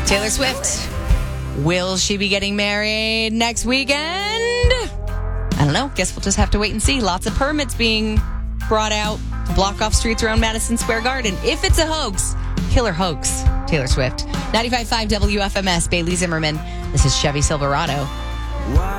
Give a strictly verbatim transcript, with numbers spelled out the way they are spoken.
Taylor Swift. Will she be getting married next weekend? I don't know. Guess we'll just have to wait and see. Lots of permits being brought out to block off streets around Madison Square Garden. If it's a hoax, killer hoax. Taylor Swift. ninety-five point five W F M S, Bailey Zimmerman. This is Chevy Silverado.